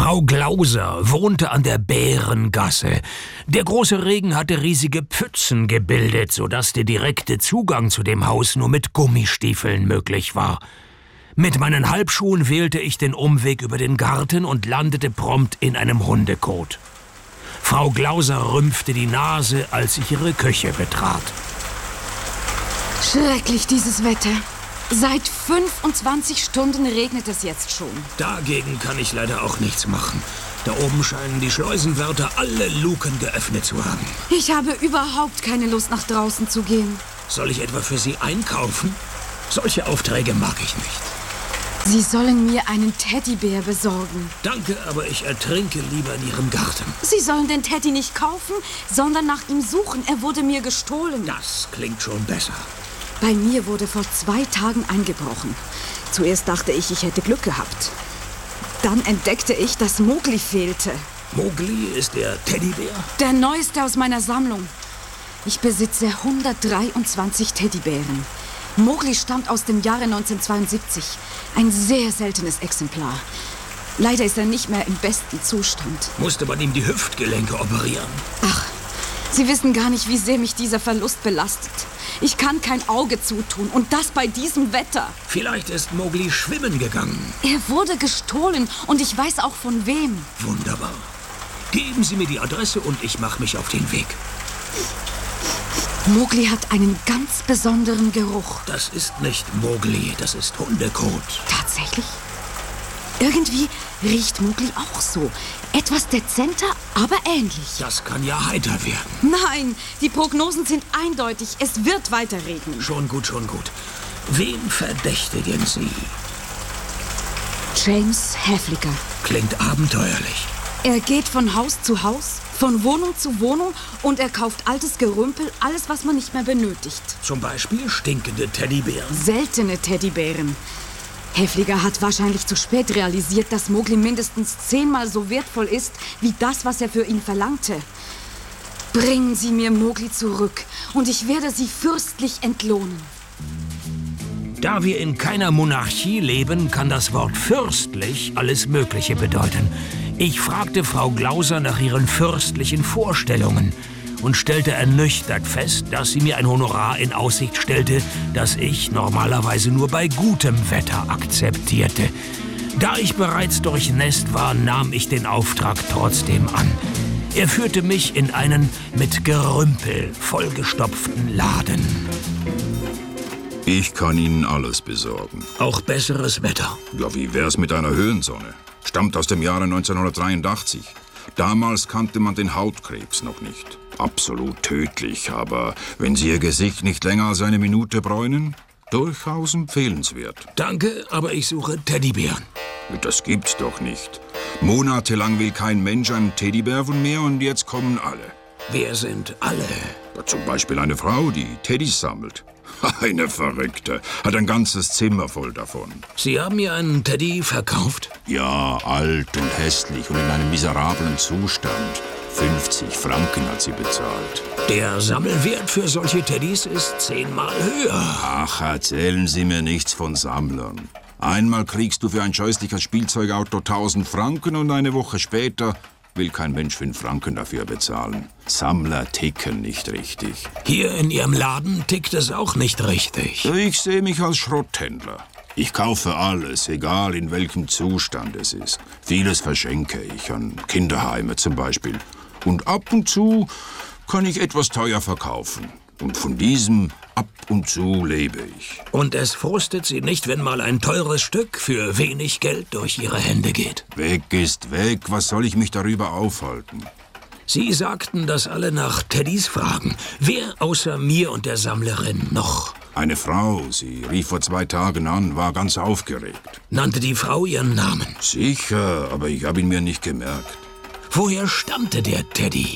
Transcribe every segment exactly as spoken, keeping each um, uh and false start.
Frau Glauser wohnte an der Bärengasse. Der große Regen hatte riesige Pfützen gebildet, sodass der direkte Zugang zu dem Haus nur mit Gummistiefeln möglich war. Mit meinen Halbschuhen wählte ich den Umweg über den Garten und landete prompt in einem Hundekot. Frau Glauser rümpfte die Nase, als ich ihre Küche betrat. Schrecklich, dieses Wetter. Seit fünfundzwanzig Stunden regnet es jetzt schon. Dagegen kann ich leider auch nichts machen. Da oben scheinen die Schleusenwärter alle Luken geöffnet zu haben. Ich habe überhaupt keine Lust, nach draußen zu gehen. Soll ich etwa für Sie einkaufen? Solche Aufträge mag ich nicht. Sie sollen mir einen Teddybär besorgen. Danke, aber ich ertrinke lieber in Ihrem Garten. Sie sollen den Teddy nicht kaufen, sondern nach ihm suchen. Er wurde mir gestohlen. Das klingt schon besser. Bei mir wurde vor zwei Tagen eingebrochen. Zuerst dachte ich, ich hätte Glück gehabt. Dann entdeckte ich, dass Mowgli fehlte. Mowgli ist der Teddybär? Der neueste aus meiner Sammlung. Ich besitze hundertdreiundzwanzig Teddybären. Mowgli stammt aus dem Jahre neunzehnhundertzweiundsiebzig. Ein sehr seltenes Exemplar. Leider ist er nicht mehr im besten Zustand. Musste man ihm die Hüftgelenke operieren? Ach, Sie wissen gar nicht, wie sehr mich dieser Verlust belastet. Ich kann kein Auge zutun und das bei diesem Wetter. Vielleicht ist Mowgli schwimmen gegangen. Er wurde gestohlen und ich weiß auch von wem. Wunderbar. Geben Sie mir die Adresse und ich mache mich auf den Weg. Mowgli hat einen ganz besonderen Geruch. Das ist nicht Mowgli, das ist Hundekot. Tatsächlich? Irgendwie riecht Mowgli auch so. Etwas dezenter, aber ähnlich. Das kann ja heiter werden. Nein, die Prognosen sind eindeutig. Es wird weiter regnen. Schon gut, schon gut. Wen verdächtigen Sie? James Häfliger. Klingt abenteuerlich. Er geht von Haus zu Haus, von Wohnung zu Wohnung und er kauft altes Gerümpel, alles, was man nicht mehr benötigt. Zum Beispiel stinkende Teddybären. Seltene Teddybären. Häfliger hat wahrscheinlich zu spät realisiert, dass Mowgli mindestens zehnmal so wertvoll ist, wie das, was er für ihn verlangte. Bringen Sie mir Mowgli zurück und ich werde Sie fürstlich entlohnen. Da wir in keiner Monarchie leben, kann das Wort fürstlich alles Mögliche bedeuten. Ich fragte Frau Glauser nach ihren fürstlichen Vorstellungen und stellte ernüchtert fest, dass sie mir ein Honorar in Aussicht stellte, das ich normalerweise nur bei gutem Wetter akzeptierte. Da ich bereits durchnässt war, nahm ich den Auftrag trotzdem an. Er führte mich in einen mit Gerümpel vollgestopften Laden. Ich kann Ihnen alles besorgen. Auch besseres Wetter. Ja, wie wär's mit einer Höhensonne? Stammt aus dem Jahre neunzehnhundertdreiundachtzig. Damals kannte man den Hautkrebs noch nicht. Absolut tödlich, aber wenn Sie Ihr Gesicht nicht länger als eine Minute bräunen, durchaus empfehlenswert. Danke, aber ich suche Teddybären. Das gibt's doch nicht. Monatelang will kein Mensch einen Teddybär von mir und jetzt kommen alle. Wer sind alle? Ja, zum Beispiel eine Frau, die Teddys sammelt. Eine Verrückte. Hat ein ganzes Zimmer voll davon. Sie haben mir einen Teddy verkauft? Ja, alt und hässlich und in einem miserablen Zustand. fünfzig Franken hat sie bezahlt. Der Sammelwert für solche Teddys ist zehnmal höher. Ach, erzählen Sie mir nichts von Sammlern. Einmal kriegst du für ein scheußliches Spielzeugauto tausend Franken und eine Woche später will kein Mensch fünf Franken dafür bezahlen. Sammler ticken nicht richtig. Hier in Ihrem Laden tickt es auch nicht richtig. Ich sehe mich als Schrotthändler. Ich kaufe alles, egal in welchem Zustand es ist. Vieles verschenke ich an Kinderheime zum Beispiel. Und ab und zu kann ich etwas teuer verkaufen. Und von diesem ab und zu lebe ich. Und es frustet Sie nicht, wenn mal ein teures Stück für wenig Geld durch Ihre Hände geht? Weg ist weg. Was soll ich mich darüber aufhalten? Sie sagten, dass alle nach Teddys fragen. Wer außer mir und der Sammlerin noch? Eine Frau. Sie rief vor zwei Tagen an, war ganz aufgeregt. Nannte die Frau Ihren Namen? Sicher, aber ich habe ihn mir nicht gemerkt. Woher stammte der Teddy?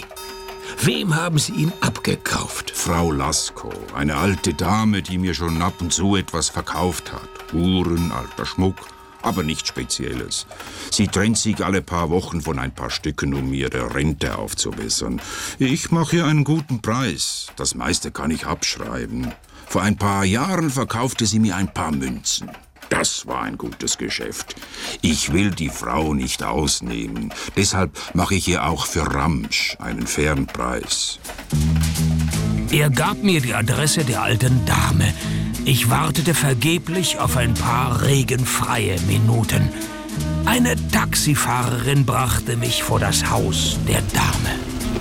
Wem haben Sie ihn abgekauft? Frau Lasko, eine alte Dame, die mir schon ab und zu etwas verkauft hat. Uhren, alter Schmuck, aber nichts Spezielles. Sie trennt sich alle paar Wochen von ein paar Stücken, um ihre Rente aufzubessern. Ich mache ihr einen guten Preis. Das meiste kann ich abschreiben. Vor ein paar Jahren verkaufte sie mir ein paar Münzen. Das war ein gutes Geschäft. Ich will die Frau nicht ausnehmen. Deshalb mache ich ihr auch für Ramsch einen fairen Preis. Er gab mir die Adresse der alten Dame. Ich wartete vergeblich auf ein paar regenfreie Minuten. Eine Taxifahrerin brachte mich vor das Haus der Dame.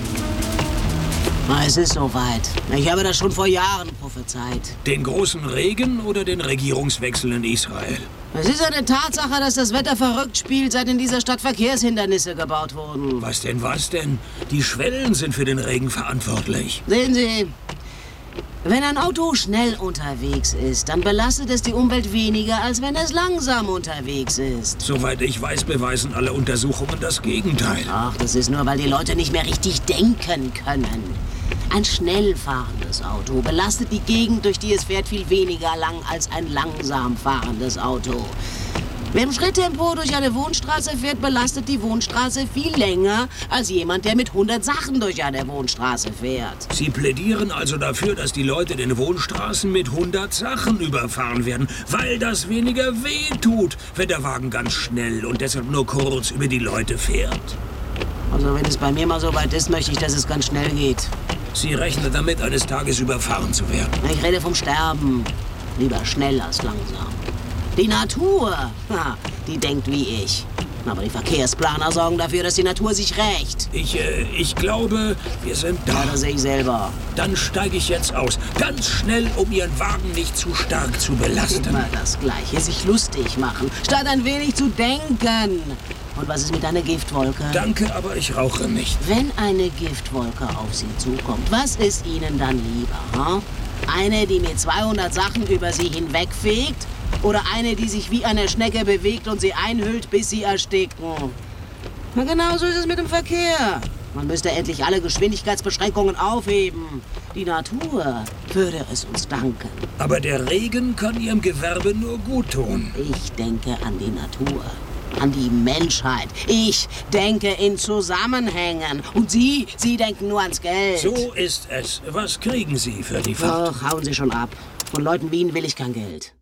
Es ist soweit. Ich habe das schon vor Jahren prophezeit. Den großen Regen oder den Regierungswechsel in Israel? Es ist eine Tatsache, dass das Wetter verrückt spielt, seit in dieser Stadt Verkehrshindernisse gebaut wurden. Was denn, was denn? Die Schwellen sind für den Regen verantwortlich. Sehen Sie, wenn ein Auto schnell unterwegs ist, dann belastet es die Umwelt weniger, als wenn es langsam unterwegs ist. Soweit ich weiß, beweisen alle Untersuchungen das Gegenteil. Ach, das ist nur, weil die Leute nicht mehr richtig denken können. Ein schnell fahrendes Auto belastet die Gegend, durch die es fährt, viel weniger lang als ein langsam fahrendes Auto. Wer im Schritttempo durch eine Wohnstraße fährt, belastet die Wohnstraße viel länger als jemand, der mit hundert Sachen durch eine Wohnstraße fährt. Sie plädieren also dafür, dass die Leute den Wohnstraßen mit hundert Sachen überfahren werden, weil das weniger weh tut, wenn der Wagen ganz schnell und deshalb nur kurz über die Leute fährt. Also wenn es bei mir mal so weit ist, möchte ich, dass es ganz schnell geht. Sie rechnen damit, eines Tages überfahren zu werden. Ich rede vom Sterben. Lieber schnell als langsam. Die Natur, die denkt wie ich. Aber die Verkehrsplaner sorgen dafür, dass die Natur sich rächt. Ich, äh, ich glaube, wir sind da. Ja, das sehe ich selber. Dann steige ich jetzt aus. Ganz schnell, um Ihren Wagen nicht zu stark zu belasten. Immer das Gleiche, sich lustig machen, statt ein wenig zu denken. Und was ist mit einer Giftwolke? Danke, aber ich rauche nicht. Wenn eine Giftwolke auf Sie zukommt, was ist Ihnen dann lieber? Hm? Eine, die mit zweihundert Sachen über Sie hinwegfegt? Oder eine, die sich wie eine Schnecke bewegt und sie einhüllt, bis sie ersticken? Na, genau so ist es mit dem Verkehr. Man müsste endlich alle Geschwindigkeitsbeschränkungen aufheben. Die Natur würde es uns danken. Aber der Regen kann Ihrem Gewerbe nur gut tun. Ich denke an die Natur, an die Menschheit. Ich denke in Zusammenhängen. Und Sie, Sie denken nur ans Geld. So ist es. Was kriegen Sie für die Fahrt? Ach, hauen Sie schon ab. Von Leuten wie Ihnen will ich kein Geld.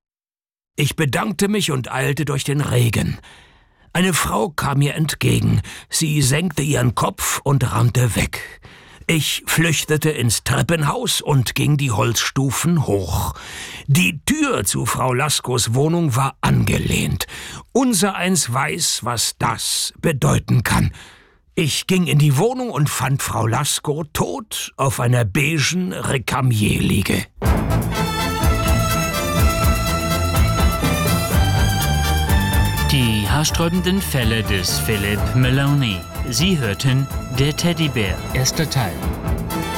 Ich bedankte mich und eilte durch den Regen. Eine Frau kam mir entgegen. Sie senkte ihren Kopf und rannte weg. Ich flüchtete ins Treppenhaus und ging die Holzstufen hoch. Die Tür zu Frau Laskos Wohnung war angelehnt. Unsereins weiß, was das bedeuten kann. Ich ging in die Wohnung und fand Frau Lasko tot auf einer beigen Recamier-Liege. Die haarsträubenden Fälle des Philip Maloney. Sie hörten Der Teddybär, erster Teil.